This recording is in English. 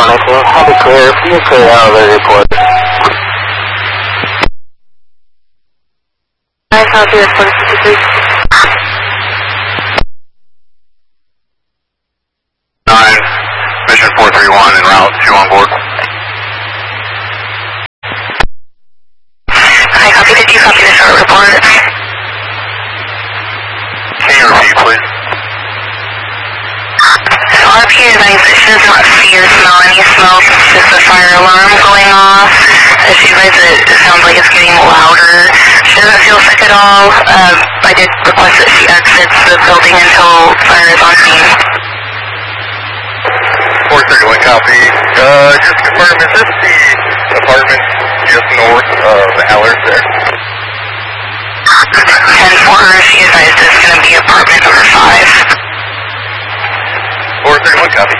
monitoring. I'll be clear. If you clear out of the report. Hi, Southwest 153. 9, Mission 431 en route, 2 on board. Hi, copy. Did you copy the short report? Can you repeat, please? So RP advised that she does not see or smell any smoke. It's just a fire alarm going off. She advised that it sounds like it's getting louder. She doesn't feel sick at all. I did request that she exits the building until fire is on scene. 431 copy. Just confirm, is this the apartment just north of the Allers there? 10-4, she advised it's going to be apartment number 5. 431 copy.